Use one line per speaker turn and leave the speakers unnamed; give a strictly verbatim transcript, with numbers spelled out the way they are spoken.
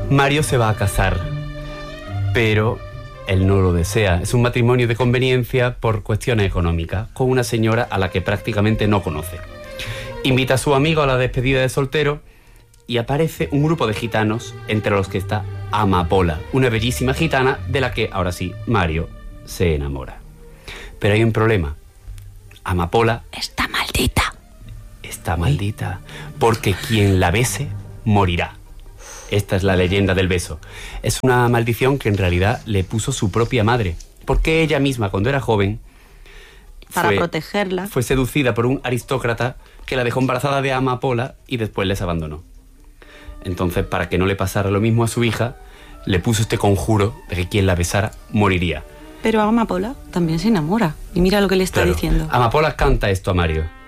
Mario se va a casar, pero él no lo desea. Es un matrimonio de conveniencia por cuestiones económicas, con una señora a la que prácticamente no conoce. Invita a su amigo a la despedida de soltero y aparece un grupo de gitanos, entre los que está Amapola, una bellísima gitana de la que, ahora sí, Mario se enamora. Pero hay un problema. Amapola
está maldita.
Está maldita, porque quien la bese morirá. Esta es la leyenda del beso. Es una maldición que en realidad le puso su propia madre, porque ella misma, cuando era joven,
Para
fue,
protegerla.
fue seducida por un aristócrata que la dejó embarazada de Amapola y después les abandonó. Entonces, para que no le pasara lo mismo a su hija, le puso este conjuro de que quien la besara moriría.
Pero Amapola también se enamora. Y mira lo que le está
Claro.
diciendo.
Amapola canta esto a Mario.